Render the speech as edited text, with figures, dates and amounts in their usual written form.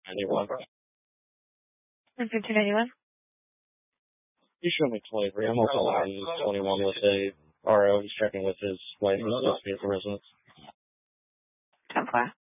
91. 1591. You show me 23. I'm also on 21 with a RO. He's checking with his wife who's supposed to be at the residence. 10-4.